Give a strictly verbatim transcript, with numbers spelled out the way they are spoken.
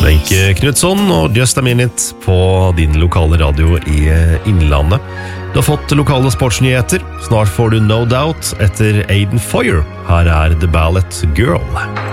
Wenche Knutsson og Just a Minute på din lokale radio i Innlandet. Du har fått lokale sportsnyheter. Snart får du No Doubt etter Aiden Foyer. Her er The Ballet Girl.